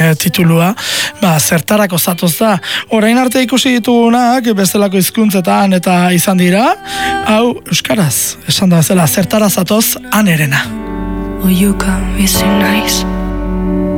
titulua, zertarako zatoz da. Orain arte ikusi ditugunak, bestelako hizkuntzetan eta izan dira, hau euskaraz, esan da bezala, zertara zatoz anerena. Will you come, is it nice?